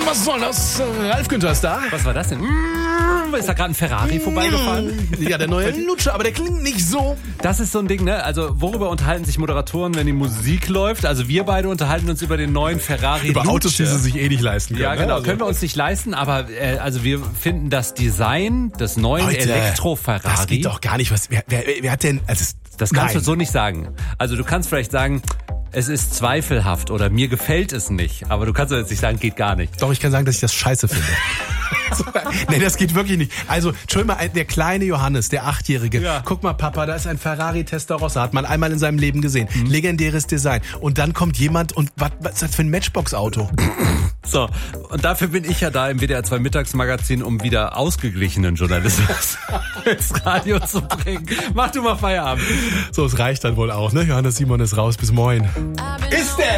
Was soll das? Ralf Günther ist da. Was war das denn? Ist da gerade ein Ferrari vorbeigefahren? Ja, der neue Lutscher, aber der klingt nicht so. Das ist so ein Ding, ne? Also worüber unterhalten sich Moderatoren, wenn die Musik läuft? Also wir beide unterhalten uns über den neuen Ferrari Über Luce. Autos, die sie sich eh nicht leisten können. Ja, genau. Also. Können wir uns nicht leisten, aber also wir finden das Design des neuen Elektro-Ferrari... Das geht doch gar nicht. Wer hat denn... Also, das kannst du so nicht sagen. Also du kannst vielleicht sagen... Es ist zweifelhaft oder mir gefällt es nicht. Aber du kannst jetzt nicht sagen, geht gar nicht. Doch, ich kann sagen, dass ich das scheiße finde. Nee, das geht wirklich nicht. Also, Entschuldigung mal, der kleine Johannes, der 8-Jährige. Ja. Guck mal, Papa, da ist ein Ferrari Testarossa. Hat man einmal in seinem Leben gesehen. Legendäres Design. Und dann kommt jemand und was ist das für ein Matchbox-Auto? So, und dafür bin ich ja da im WDR 2 Mittagsmagazin, um wieder ausgeglichenen Journalismus ins Radio zu bringen. Mach du mal Feierabend. So, es reicht dann wohl auch, ne? Johannes Simon ist raus. Bis morgen. Ist der?